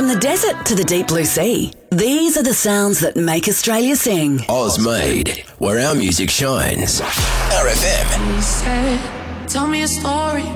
From the desert to the deep blue sea, these are the sounds that make Australia sing. Ozmade, where our music shines. RFM. He said, tell me a story